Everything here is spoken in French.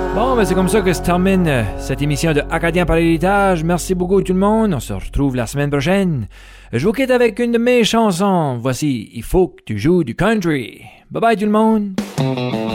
Bon, ben c'est comme ça que se termine cette émission de Acadien par l'héritage. Merci beaucoup tout le monde. On se retrouve la semaine prochaine. Je vous quitte avec une de mes chansons. Voici « Il faut que tu joues du country ». Bye bye tout le monde.